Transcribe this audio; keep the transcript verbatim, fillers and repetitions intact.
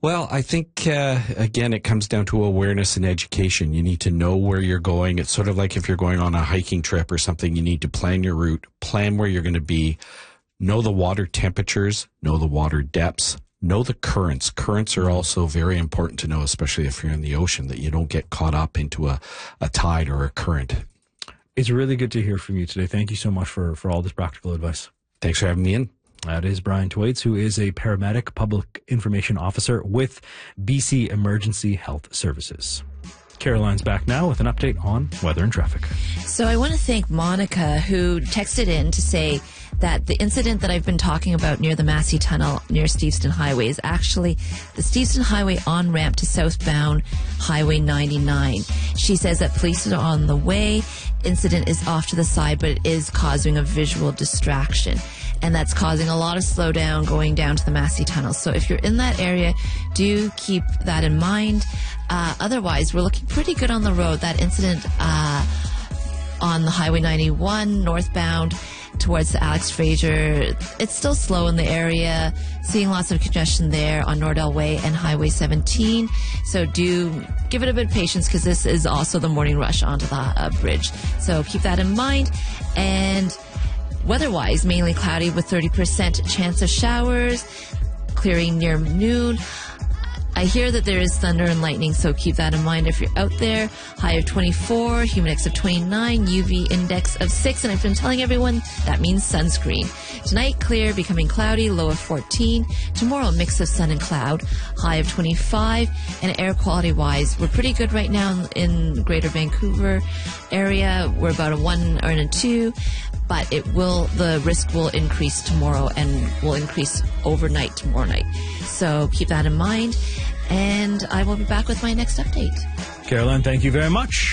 Well, I think, uh, again, it comes down to awareness and education. You need to know where you're going. It's sort of like if you're going on a hiking trip or something, you need to plan your route, plan where you're going to be, know the water temperatures, know the water depths, know the currents. Currents are also very important to know, especially if you're in the ocean, that you don't get caught up into a, a tide or a current. It's really good to hear from you today. Thank you so much for, for all this practical advice. Thanks for having me in. That is Brian Thwaites, who is a paramedic public information officer with B C Emergency Health Services. Caroline's back now with an update on weather and traffic. So I want to thank Monica, who texted in to say that the incident that I've been talking about near the Massey Tunnel near Steveston Highway is actually the Steveston Highway on-ramp to southbound Highway ninety-nine. She says that police are on the way. Incident is off to the side, but it is causing a visual distraction. And that's causing a lot of slowdown going down to the Massey Tunnel. So if you're in that area, do keep that in mind. Uh, otherwise, we're looking pretty good on the road. That incident uh, on the Highway ninety-one northbound towards the Alex Fraser, it's still slow in the area. Seeing lots of congestion there on Nordell Way and Highway seventeen. So do give it a bit of patience because this is also the morning rush onto the uh, bridge. So keep that in mind. And weather-wise, mainly cloudy with thirty percent chance of showers, clearing near noon. I hear that there is thunder and lightning, so keep that in mind if you're out there. High of twenty-four, humid index of twenty-nine, U V index of six, and I've been telling everyone that means sunscreen. Tonight, clear, becoming cloudy, low of fourteen. Tomorrow, mix of sun and cloud, high of twenty-five. And air quality-wise, we're pretty good right now in Greater Vancouver area. We're about a one or a two. But it will, the risk will increase tomorrow and will increase overnight tomorrow night. So keep that in mind. And I will be back with my next update. Caroline, thank you very much.